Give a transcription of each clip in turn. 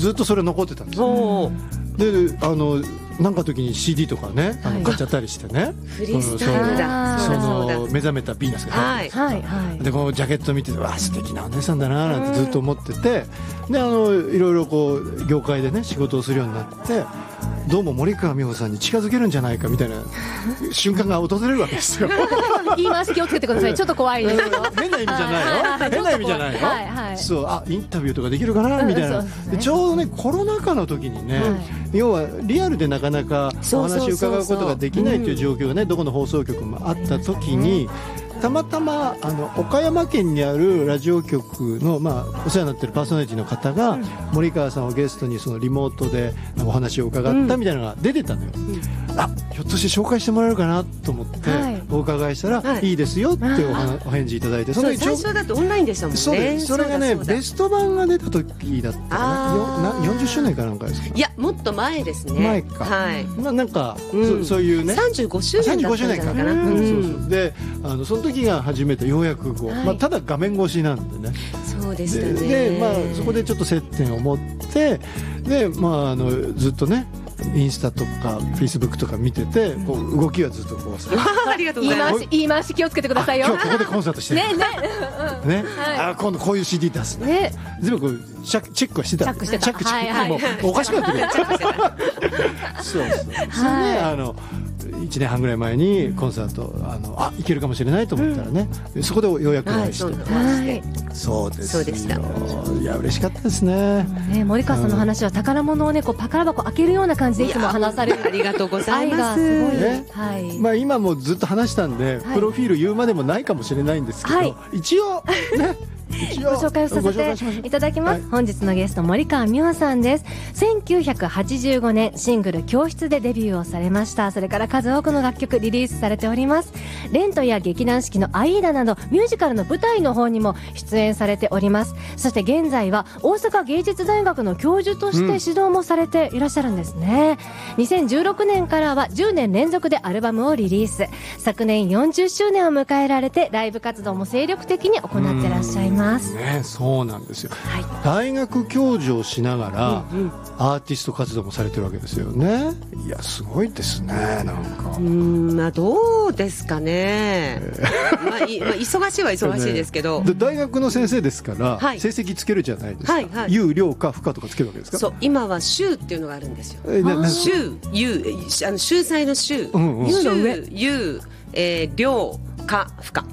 ずっとそれ残ってたんですよ。でなんか時に CD とかね買っちゃったりしてね、 フリースタイルだ。 その目覚めたヴィーナスが入ってるんですよ。でこのジャケット見てわあ素敵なお姉さんだななんてずっと思ってて、でいろいろこう業界でね仕事をするようになって、どうも森川美穂さんに近づけるんじゃないかみたいな瞬間が訪れるわけですよ。 言い回し気をつけてください。ちょっと怖いですよ。 変な意味じゃないよ。変な意味じゃないよ。そうインタビューとかできるかなみたいな。でちょうどねコロナ禍の時にね、要はリアルでなかなかお話を伺うことができないという状況がね、どこの放送局もあった時に、たまたま岡山県にあるラジオ局の、お世話になっているパーソナリティの方が、森川さんをゲストにそのリモートでお話を伺ったみたいなのが出てたのよ。ひょっとして紹介してもらえるかなと思ってお伺いしたら、いいですよってお返事いただいて、 その最初だとオンラインでしたもんね。 それがねベスト版が出た時だったかな。40周年かなんかですか。 いやもっと前ですね。 前か。なんかそういうね 35周年だったんじゃないかな。 でその時が初めてようやくこう、ただ画面越しなんでね。 そうでしたね。 でそこでちょっと接点を持って、でずっとねインスタとかフェイスブックとか見てて、こう動きはずっとこうさありがとうございます。 言い回し気をつけてくださいよ。 今日ここでコンサートしてるね。今度こういう CD 出すね。全部こうチェックはしてた。チェックもうおかしくなってくる。そうそれね1年半ぐらい前にコンサート行けるかもしれないと思ったらね、そこでようやくお会いして、そうですよ。 そうでした。 いや嬉しかったですね。 森川さんの話は宝物をねこう宝箱開けるような感じでいつも話される。 ありがとうございます。 すごい。 今もずっと話したんでプロフィール言うまでもないかもしれないんですけど、一応ね。 ご紹介をさせていただきます。本日のゲスト森川美穂さんです。1985年シングル教室でデビューをされました。それから数多くの楽曲リリースされております。レントや劇団四季のアイーダなどミュージカルの舞台の方にも出演されております。そして現在は大阪芸術大学の教授として指導もされていらっしゃるんですね。2016年からは10年連続でアルバムをリリース。昨年40周年を迎えられてライブ活動も精力的に行ってらっしゃいます。 そうなんですよ。大学教授をしながらアーティスト活動もされてるわけですよね。いやすごいですね。なんかどうですかね。忙しいは忙しいですけど、 大学の先生ですから成績つけるじゃないですか。有料か不可とかつけるわけですか。 そう今は週っていうのがあるんですよ。週祭の週、有料か不可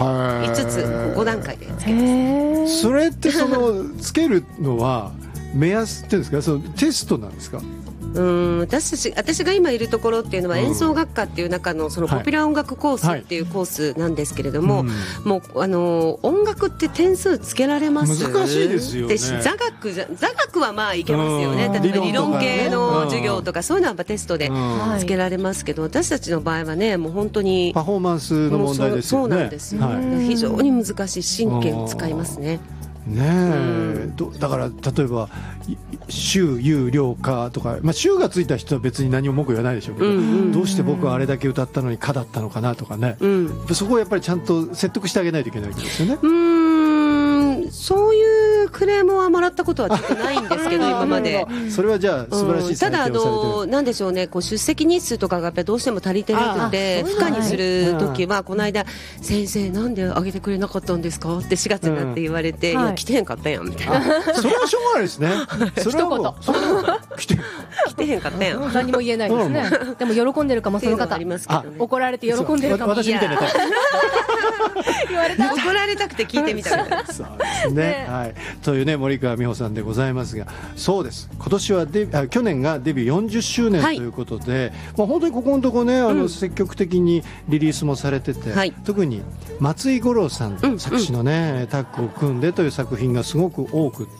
5つ5段階でつけます。 それってつけるのは目安っていうんですか、そのテストなんですか。 私が今いるところっていうのは演奏学科っていう中のそのポピュラー音楽コースっていうコースなんですけれども、もう音楽って点数つけられます？ 難しいですよね。 座学はまあいけますよね。例えば理論系の授業とかそういうのはテストでつけられますけど、私たちの場合はねもう本当にパフォーマンスの問題ですよね。 そうなんですよ。非常に難しい神経を使いますね。 だから例えば週有料かとか、週がついた人は別に何も文句言わないでしょうけど、どうして僕はあれだけ歌ったのにかだったのかなとかね、そこをやっぱりちゃんと説得してあげないといけないわけですよね。 そういうクレームはもらったことはちょっとないんですけど今まで。 それはじゃあ素晴らしい採点をされてる。 ただなんでしょうね、こう出席日数とかがやっぱりどうしても足りてなくて不可にする時は、この間先生なんであげてくれなかったんですかって4月になって言われて、いや来てへんかったやんみたいな。 それはしょうがないですね。それはもう来てへんかったやん。 何も言えないですね。でも喜んでるかもその方。怒られて喜んでるかも。 私みたいなタイプ。 言われた。怒られたくて聞いてみたみたいな。 そうですね。というね森川美穂さんでございますが、そうです。今年は去年がデビュー40周年ということで、本当にここのところね積極的にリリースもされてて、特に松井五郎さん作詞のねタッグを組んでという作品がすごく多くって。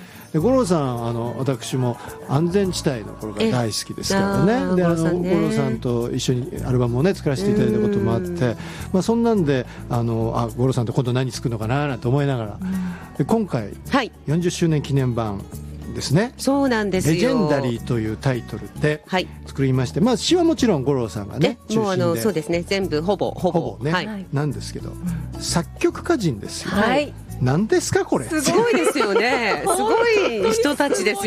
五郎さん私も安全地帯の頃が大好きですからね。で五郎さんと一緒にアルバムをね作らせていただいたこともあって、そんなんで五郎さんと今度何作るのかななんて思いながら、で今回40周年記念版ですね。 そうなんですよ。 レジェンダリーというタイトルで作りまして、詩はもちろん五郎さんがね中心で、 そうですね、全部ほぼねなんですけど、作曲家陣ですよ。何ですかこれ。 すごいですよね。すごい人たちですよ